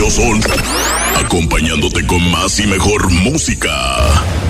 Radio Sol, acompañándote con más y mejor música.